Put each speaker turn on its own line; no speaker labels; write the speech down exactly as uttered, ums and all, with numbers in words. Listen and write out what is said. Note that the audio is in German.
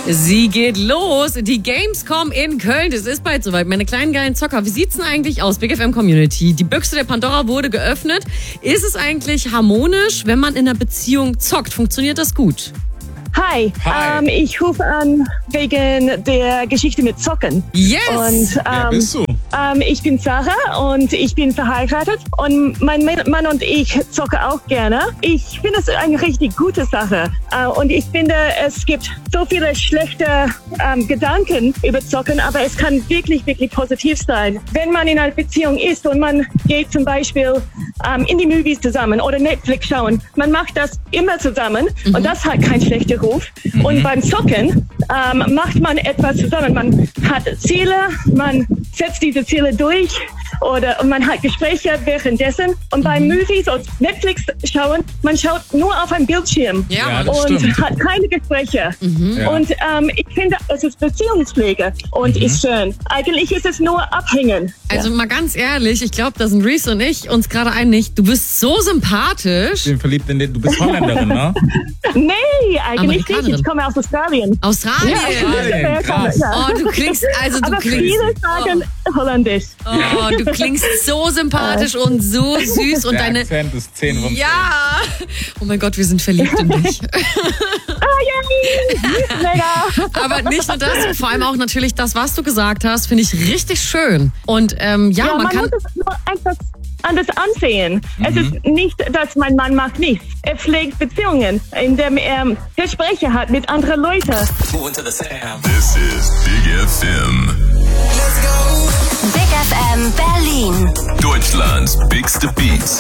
Sie geht los. Die Gamescom in Köln. Es ist bald soweit. Meine kleinen geilen Zocker. Wie sieht's denn eigentlich aus? Big F M Community. Die Büchse der Pandora wurde geöffnet. Ist es eigentlich harmonisch, wenn man in einer Beziehung zockt? Funktioniert das gut?
Hi,
Hi.
Ähm, ich rufe an wegen der Geschichte mit Zocken.
Yes!
Und,
Wer
ähm,
bist du?
ähm, ich bin Sarah und ich bin verheiratet und mein Mann und ich zocken auch gerne. Ich finde es eine richtig gute Sache äh, und ich finde, es gibt so viele schlechte ähm, Gedanken über Zocken, aber es kann wirklich, wirklich positiv sein. Wenn man in einer Beziehung ist und man geht zum Beispiel ähm, in die Movies zusammen oder Netflix schauen, man macht das immer zusammen mhm. und das hat kein schlechter Ruf. Mhm. Und beim Zocken ähm, macht man etwas zusammen. Man hat Ziele, man setzt diese Ziele durch oder und man hat Gespräche währenddessen. Und beim mhm. Movies oder Netflix schauen, man schaut nur auf ein Bildschirm
ja,
ja, das
und
stimmt.
hat keine Gespräche.
Mhm.
Ja.
Und ähm, ich finde, es ist Beziehungspflege und
Mhm.
ist schön. Eigentlich ist es nur abhängen.
Also mal ganz ehrlich, ich glaube, da sind Reese und ich uns gerade einig. Du bist so sympathisch.
Ich bin verliebt in den. Du bist Holländerin, ne?
Nee, eigentlich nicht.
Amerikanerin.
Ich komme aus Australien.
Australien.
Ja,
krass.
ja.
Oh, du klingst, also du
Aber
klingst.
viele sagen Holländisch.
Oh, du klingst so sympathisch und so süß und
Der
deine.
Akzent ist zehn von zehn.
Ja. Oh mein Gott, wir sind verliebt in dich.
Ah, yay! Mega!
Aber nicht nur das, vor allem auch natürlich das, was du gesagt hast, finde ich richtig schön. Und ähm, ja,
Ja,
man,
man
kann.
muss es nur etwas anders ansehen. Es ist nicht, dass mein Mann macht nichts. Er pflegt Beziehungen, indem er Gespräche hat mit anderen Leuten.
Moving to the sound.
This is Big F M.
Big F M Berlin.
Deutschlands bigste Beats.